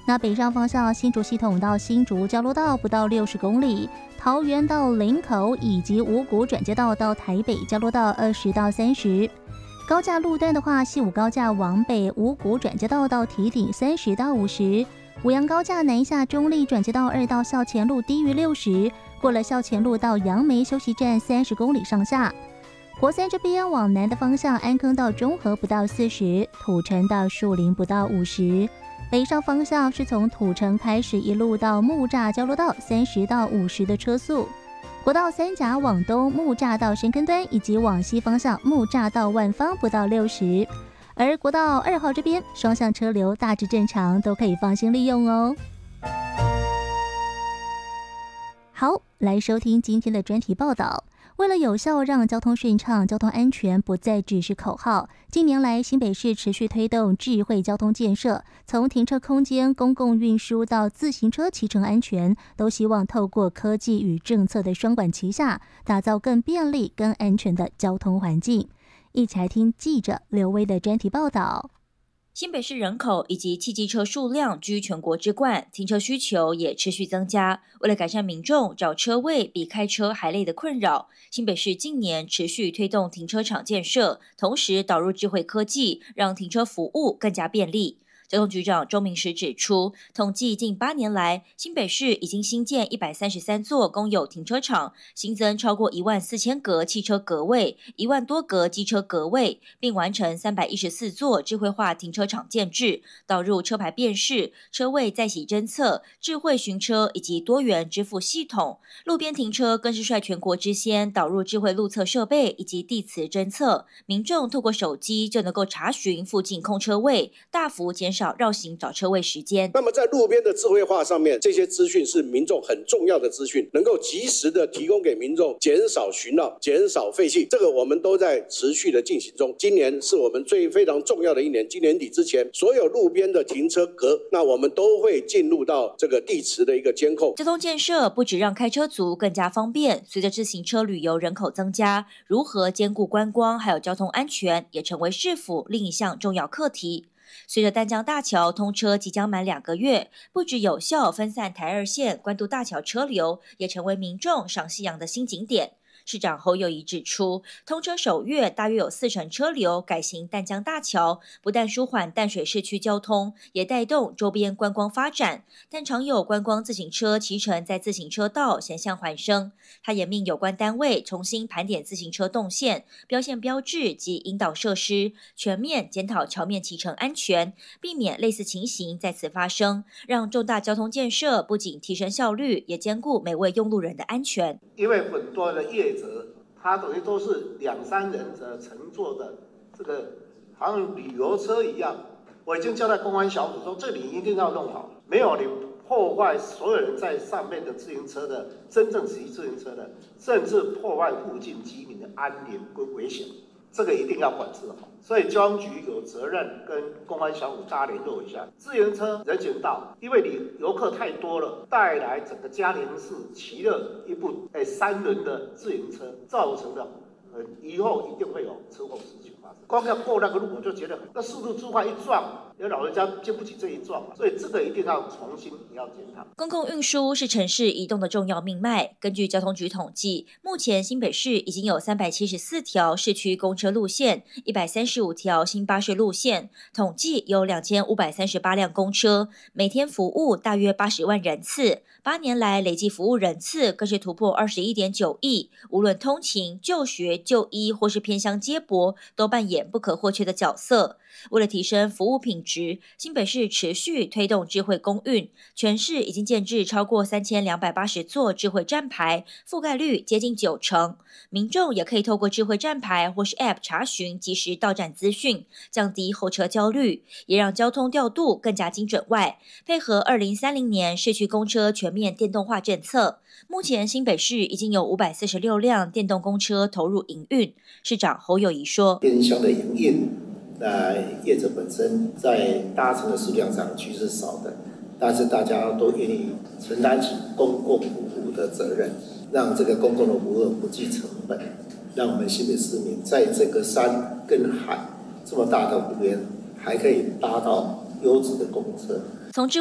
那北上方向新竹系统到新竹交流道不到60公里，桃园到林口以及五股转接道到台北交流道20到30。高架路段的话，西武高架往北五股转接道到堤顶30到50，五杨高架南下中立转接道2到校前路低于60，过了校前路到杨梅休息站30公里上下。国三这边往南的方向，安坑到中和不到40，土城到树林不到50。北上方向是从土城开始一路到木栅交流道30到50的车速。国道3甲往东木栅到深坑端，以及往西方向木栅到万芳不到60。而国道2号这边双向车流大致正常，都可以放心利用哦。好，来收听今天的专题报道。为了有效让交通顺畅、交通安全不再只是口号，近年来新北市持续推动智慧交通建设，从停车空间、公共运输到自行车骑乘安全，都希望透过科技与政策的双管齐下，打造更便利、更安全的交通环境。一起来听记者刘威的专题报道。 新北市人口以及汽机车数量居全国之冠，停车需求也持续增加。为了改善民众找车位比开车还累的困扰，新北市近年持续推动停车场建设，同时导入智慧科技，让停车服务更加便利。交通局长周明时指出，统计近8年来，新北市已经新建133座公有停车场，新增超过14000格汽车格位，1万多格机车格位，并完成314座智慧化停车场建制，导入车牌辨识、车位再洗侦测、智慧寻车以及多元支付系统。路边停车更是率全国之先导入智慧路测设备以及地磁侦测，民众透过手机就能够查询附近空车位，大幅减少绕行找车位时间。 那么在路边的智慧化上面，这些资讯是民众很重要的资讯，能够及时的提供给民众，减少巡绕，减少废气，这个我们都在持续的进行中。今年是我们非常重要的一年，今年底之前，所有路边的停车格，那我们都会进入到这个地磁的一个监控。 交通建设不只让开车族更加方便，随着自行车旅游人口增加，如何兼顾观光还有交通安全，也成为市府另一项重要课题。随着淡江大桥通车即将满2个月，不只有效分散台2线关渡大桥车流，也成为民众赏夕阳的新景点。市长侯友宜指出，通车首月大约有40%车流改行淡江大桥，不但舒缓淡水市区交通，也带动周边观光发展。但常有观光自行车骑乘在自行车道险象环生，他也命有关单位重新盘点自行车动线、标线标志及引导设施，全面检讨桥面骑乘安全，避免类似情形再次发生，让重大交通建设不仅提升效率，也兼顾每位用路人的安全。 因为很多的业它等于都是2-3人乘坐的，这个好像旅游车一样。我已经交代公安小组说，这里一定要弄好，没有你破坏所有人在上面的自行车的真正骑自行车的，甚至破坏附近居民的安宁跟危险，这个一定要管制好。所以交通局有责任跟公安小组大家联络一下，自行车人行道，因为你游客太多了，带来整个嘉陵市骑了一部3轮的自行车，造成的以后一定会有车祸事情发生。光要过那个路，我就觉得那速度之快一撞，有老人家经不起这一撞，所以这个一定要重新也要检讨。 公共运输是城市移动的重要命脉。根据交通局统计，目前新北市已经有374条市区公车路线，135条新巴士路线，统计有2538辆公车，每天服务大约80万人次。8年来累计服务人次更是突破21.9亿，无论通勤、就学、就医或是偏乡接驳，都扮演不可或缺的角色。为了提升服务品质，新北市持续推动智慧公运，全市已经建置超过3280座智慧站牌，覆盖率接近90%。民众也可以透过智慧站牌或是 App 查询即时到站资讯，降低候车焦虑，也让交通调度更加精准外，配合2030年市区公车全面电动化政策。目前新北市已经有546辆电动公车投入营运。市长侯友宜说， 偏乡的营运业者本身在搭乘的数量上其实是少的，但是大家都愿意承担起公共服务的责任，让这个公共的服务不计成本，让我们新北市民在这个山跟海这么大的湖边，还可以搭到优质的公车。 从智